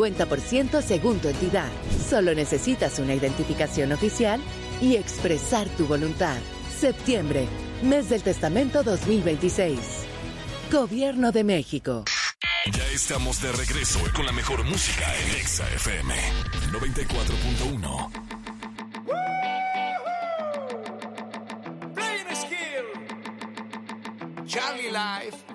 50% según tu entidad. Solo necesitas una identificación oficial y expresar tu voluntad. Septiembre, mes del testamento 2026. Gobierno de México. Ya estamos de regreso con la mejor música en Exa FM 94.1. Charlie Life.